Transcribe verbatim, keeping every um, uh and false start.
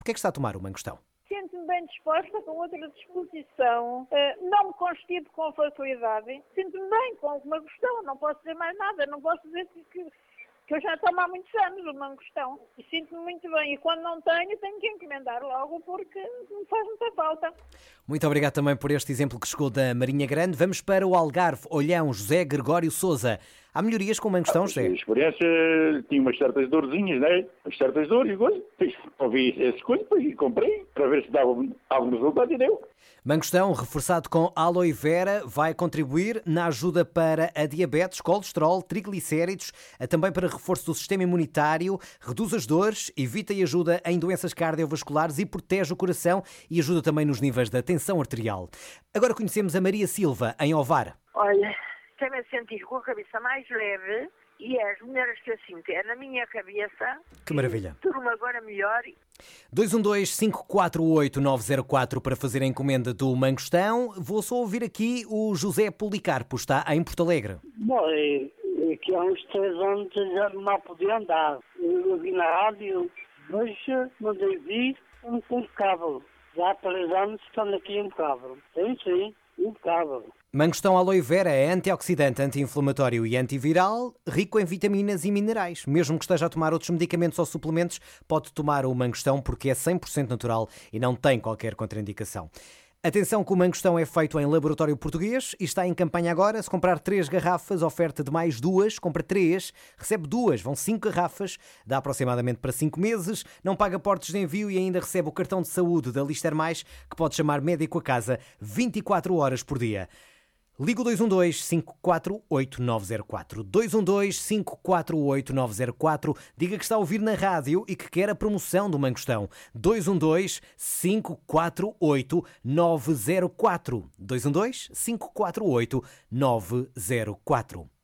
Porquê é que está a tomar o mangostão? Sinto-me bem disposta, com outra disposição, uh, não me constipo com facilidade, sinto-me bem com o mangostão, não posso dizer mais nada, não posso dizer que, que, que eu já tomo há muitos anos o mangostão e sinto-me muito bem. E quando não tenho, tenho que encomendar logo porque me faz muita falta. Muito obrigado também por este exemplo que chegou da Marinha Grande. Vamos para o Algarve, Olhão, José Gregório Sousa. Há melhorias com o mangostão, José? A experiência tinha umas certas dorzinhas, né? Umas certas dores e coisas. Ouvi essas coisas e comprei para ver se dava algum resultado e deu. Mangostão, reforçado com aloe vera, vai contribuir na ajuda para a diabetes, colesterol, triglicéridos, também para reforço do sistema imunitário, reduz as dores, evita e ajuda em doenças cardiovasculares e protege o coração e ajuda também nos níveis da tensão arterial. Agora conhecemos a Maria Silva, em Ovar. Olha, tem-me a sentir com a cabeça mais leve e as mulheres que eu sinto é na minha cabeça. Que maravilha. Tudo agora melhor. dois um dois, cinco quatro oito, nove zero quatro para fazer a encomenda do mangostão. Vou só ouvir aqui o José Policarpo, está em Porto Alegre. Bom, é, é que há uns três anos eu já não podia andar. Eu vi na rádio, hoje mandei vir um impecável. Já há três anos estando aqui impecável. Sim, sim, impecável. Mangostão aloe vera é antioxidante, anti-inflamatório e antiviral, rico em vitaminas e minerais. Mesmo que esteja a tomar outros medicamentos ou suplementos, pode tomar o mangostão porque é cem por cento natural e não tem qualquer contraindicação. Atenção que o mangostão é feito em laboratório português e está em campanha agora. Se comprar três garrafas, oferta de mais duas, compra três, recebe duas, vão cinco garrafas, dá aproximadamente para cinco meses, não paga portos de envio e ainda recebe o cartão de saúde da Lister Mais, que pode chamar médico a casa vinte e quatro horas por dia. Liga o dois um dois, cinco quatro oito, nove zero quatro. dois um dois, cinco quatro oito, nove zero quatro. Diga que está a ouvir na rádio e que quer a promoção do mangostão. dois um dois, cinco quatro oito, nove zero quatro. dois um dois, cinco quatro oito, nove zero quatro.